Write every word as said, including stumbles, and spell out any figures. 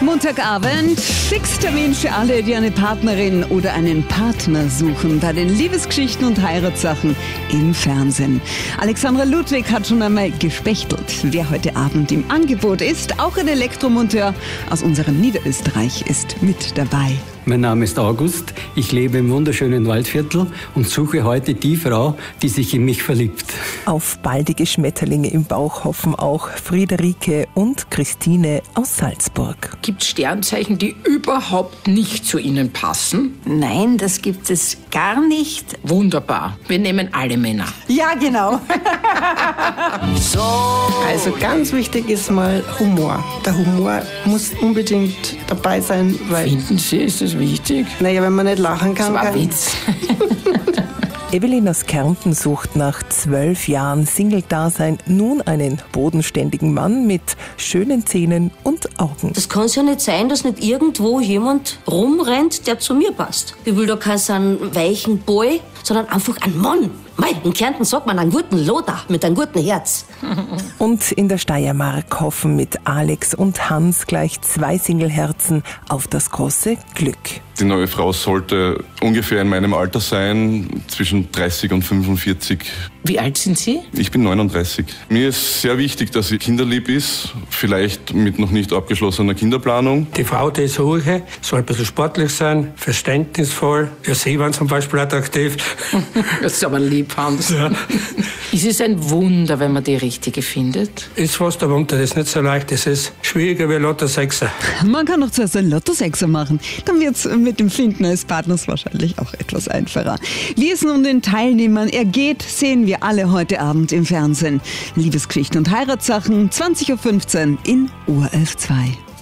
Montagabend, Fixtermin für alle, die eine Partnerin oder einen Partner suchen bei den Liebesgeschichten und Heiratssachen im Fernsehen. Alexandra Ludwig hat schon einmal gespechtelt, wer heute Abend im Angebot ist. Auch ein Elektromonteur aus unserem Niederösterreich ist mit dabei. Mein Name ist August, ich lebe im wunderschönen Waldviertel und suche heute die Frau, die sich in mich verliebt. Auf baldige Schmetterlinge im Bauch hoffen auch Friederike und Christine aus Salzburg. Gibt es Sternzeichen, die überhaupt nicht zu Ihnen passen? Nein, das gibt es gar nicht. Wunderbar, wir nehmen alle Männer. Ja, genau. Also ganz wichtig ist mal Humor. Der Humor muss unbedingt dabei sein, weil... Finden Sie, ist das wichtig? Naja, wenn man nicht lachen kann... Das war kann Witz. Evelyn aus Kärnten sucht nach zwölf Jahren Single-Dasein nun einen bodenständigen Mann mit schönen Zähnen und Augen. Das kann ja nicht sein, dass nicht irgendwo jemand rumrennt, der zu mir passt. Ich will da keinen so einen weichen Boy, sondern einfach einen Mann. Mei, in Kärnten sagt man einen guten Loder mit einem guten Herz. Und in der Steiermark hoffen mit Alex und Hans gleich zwei Singleherzen auf das große Glück. Die neue Frau sollte ungefähr in meinem Alter sein, zwischen dreißig und fünfundvierzig. Wie alt sind Sie? Ich bin neununddreißig. Mir ist sehr wichtig, dass sie kinderlieb ist, vielleicht mit noch nicht abgeschlossener Kinderplanung. Die Frau, die ich suche, soll ein bisschen sportlich sein, verständnisvoll, für Sie waren zum Beispiel attraktiv. Das ist aber lieb, Hans. Ja. Es ist ein Wunder, wenn man die Richtige findet. Ist fast ein Wunder, das ist nicht so leicht, das ist schwieriger wie Lotto Sechser. Man kann doch zuerst ein Lotto-Sechser machen. Dann wird's mit dem Finden eines Partners wahrscheinlich auch etwas einfacher. Wie es nun den Teilnehmern ergeht, sehen wir alle heute Abend im Fernsehen. Liebesgeschichten und Heiratssachen, zwanzig Uhr fünfzehn in O R F zwei.